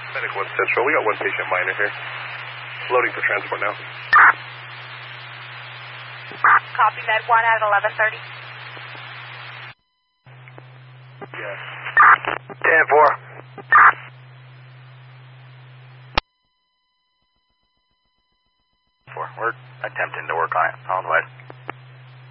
Medic 1 Central, we got one patient minor here. Loading for transport now. Copy, Med 1 at 11:30. Yes. 10-4. We're attempting to work on it. On the way.